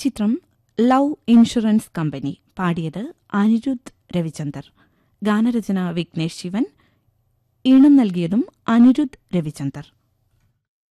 ചിത്രം love insurance company. പാടിയത് അനിരുദ്ധ് രവിചന്ദർ. ഗാനരചന വിഘ്നേഷ് ശിവൻ. ഈണം നൽകിയതും അനിരുദ്ധ് രവിചന്ദർ.